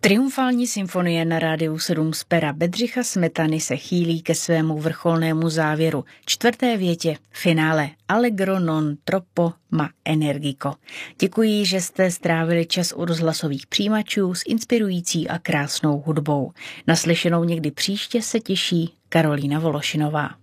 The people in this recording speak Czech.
Triumfální symfonie na Rádiu 7 z pera Bedřicha Smetany se chýlí ke svému vrcholnému závěru. Čtvrté větě, finále Allegro non troppo ma energico. Děkuji, že jste strávili čas u rozhlasových přijímačů s inspirující a krásnou hudbou. Naslyšenou někdy příště se těší Karolína Vološinová.